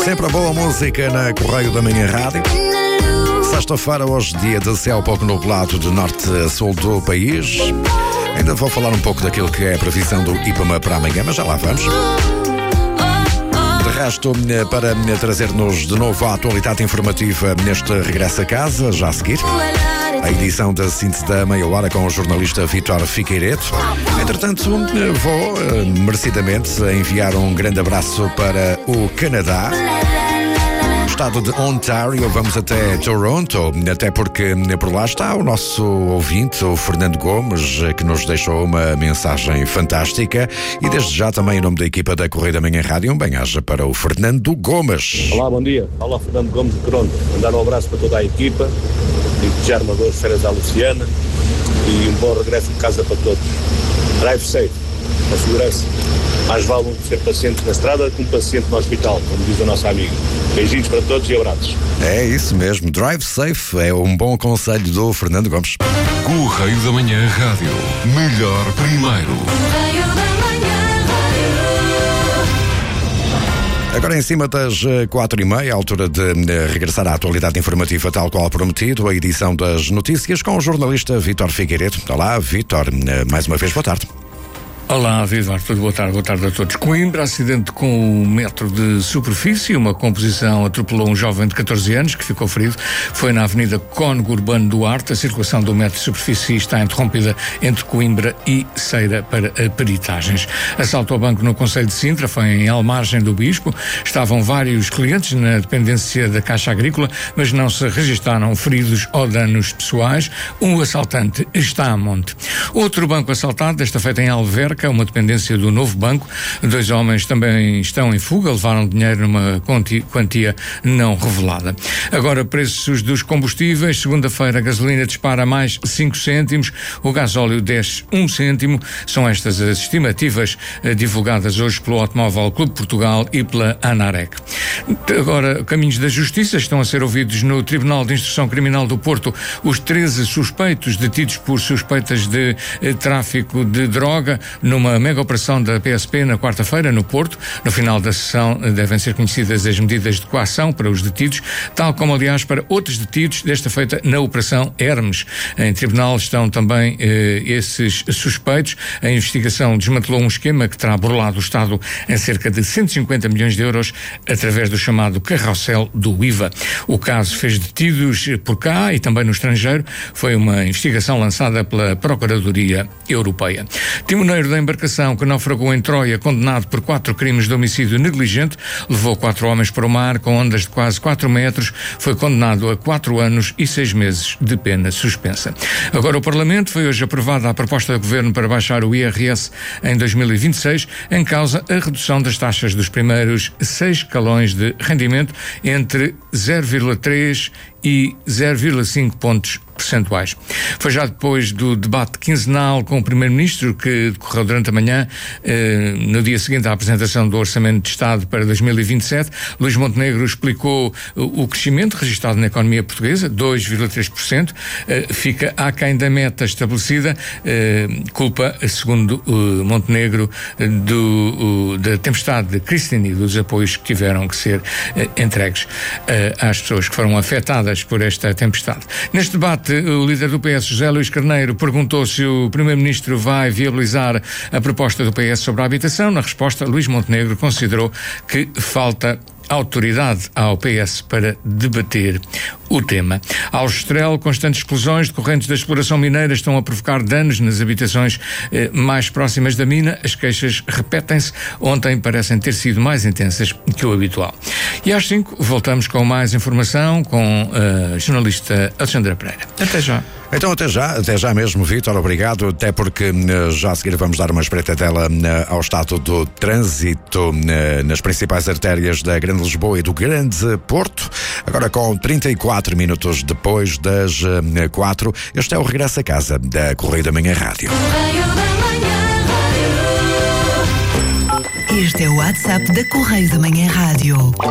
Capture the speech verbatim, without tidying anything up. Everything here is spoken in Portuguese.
Sempre a boa música na Correio da Manhã Rádio. Sexta-feira, hoje, dia de céu pouco nublado de norte a sul do país. Ainda vou falar um pouco daquilo que é a previsão do IPAMA para amanhã, mas já lá vamos. De resto, para trazer-nos de novo a atualidade informativa neste regresso a casa, já a seguir, a edição da síntese da meia hora com o jornalista Vítor Figueiredo. Entretanto, vou, merecidamente, enviar um grande abraço para o Canadá. Estado de Ontário, vamos até Toronto, até porque por lá está o nosso ouvinte, o Fernando Gomes, que nos deixou uma mensagem fantástica, e desde já também em nome da equipa da Correio da Manhã Rádio, um bem-aja para o Fernando Gomes. Olá, bom dia. Olá, Fernando Gomes de Toronto. Mandar um abraço para toda a equipa e desejar-me boas férias à Luciana e um bom regresso de casa para todos. Drive safe, assegurem-se. Mais vale ser paciente na estrada que um paciente no hospital, como diz a nossa amiga. Beijinhos para todos e abraços. É isso mesmo, drive safe é um bom conselho do Fernando Gomes. Correio da Manhã Rádio, melhor primeiro. Correio da Manhã Rádio. Agora em cima das quatro e meia, à altura de regressar à atualidade informativa tal qual prometido, a edição das notícias com o jornalista Vítor Figueiredo. Olá, Vítor, mais uma vez, boa tarde. Olá, Vitor, tudo boa tarde, boa tarde a todos. Coimbra, acidente com o metro de superfície, uma composição atropelou um jovem de catorze anos que ficou ferido. Foi na Avenida Cónigo Urbano Duarte. A circulação do metro de superfície está interrompida entre Coimbra e Ceira para peritagens. Assalto ao banco no concelho de Sintra, foi em Almargem do Bispo. Estavam vários clientes na dependência da Caixa Agrícola, mas não se registaram feridos ou danos pessoais. Um assaltante está a monte. Outro banco assaltado, desta feita em Alverca, uma dependência do Novo Banco. Dois homens também estão em fuga, levaram dinheiro numa quantia não revelada. Agora, preços dos combustíveis. Segunda-feira, a gasolina dispara mais cinco cêntimos, o gasóleo desce um cêntimo. São estas as estimativas eh, divulgadas hoje pelo Automóvel Clube Portugal e pela ANAREC. Agora, caminhos da justiça. Estão a ser ouvidos no Tribunal de Instrução Criminal do Porto os treze suspeitos detidos por suspeitas de eh, tráfico de droga numa mega operação da P S P na quarta-feira no Porto. No final da sessão devem ser conhecidas as medidas de coação para os detidos, tal como aliás para outros detidos, desta feita na Operação Hermes. Em tribunal estão também eh, esses suspeitos. A investigação desmantelou um esquema que terá burlado o Estado em cerca de cento e cinquenta milhões de euros através do chamado carrossel do I V A. O caso fez detidos por cá e também no estrangeiro. Foi uma investigação lançada pela Procuradoria Europeia. Timoneiro da embarcação que naufragou em Troia, condenado por quatro crimes de homicídio negligente, levou quatro homens para o mar com ondas de quase quatro metros, foi condenado a quatro anos e seis meses de pena suspensa. Agora o Parlamento foi hoje aprovada a proposta do Governo para baixar o I R S em dois mil e vinte e seis, em causa a redução das taxas dos primeiros seis escalões de rendimento entre zero vírgula três e zero vírgula cinco pontos percentuais. Foi já depois do debate quinzenal com o Primeiro-Ministro, que decorreu durante a manhã, eh, no dia seguinte à apresentação do Orçamento de Estado para dois mil e vinte e sete, Luís Montenegro explicou o, o crescimento registrado na economia portuguesa, dois vírgula três por cento, eh, fica aquém da meta estabelecida, eh, culpa, segundo uh, Montenegro, do, uh, da tempestade de Christine e dos apoios que tiveram que ser uh, entregues uh, às pessoas que foram afetadas por esta tempestade. Neste debate, o líder do P S, José Luís Carneiro, perguntou se o Primeiro-Ministro vai viabilizar a proposta do P S sobre a habitação. Na resposta, Luís Montenegro considerou que falta autoridade ao P S para debater o tema. Aljustrel, constantes explosões decorrentes da exploração mineira estão a provocar danos nas habitações eh, mais próximas da mina. As queixas repetem-se. Ontem parecem ter sido mais intensas que o habitual. E às cinco voltamos com mais informação com a jornalista Alexandra Pereira. Até já. Então até já, até já mesmo, Vítor, obrigado, até porque já a seguir vamos dar uma espreitadela ao estado do trânsito nas principais artérias da Grande Lisboa e do Grande Porto. Agora com trinta e quatro minutos depois das quatro, este é o regresso a casa da Correio da Manhã Rádio. Este é o WhatsApp da Correio da Manhã Rádio.